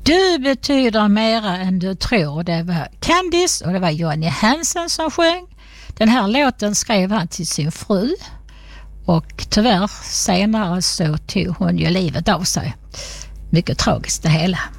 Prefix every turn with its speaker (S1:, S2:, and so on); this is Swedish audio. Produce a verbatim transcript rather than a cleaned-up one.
S1: Du betyder mera än du tror. Det var Candice och det var Johnny Hansen som sjöng. Den här låten skrev han till sin fru. Och tyvärr senare så tog hon ju livet av sig. Mycket tragiskt det hela.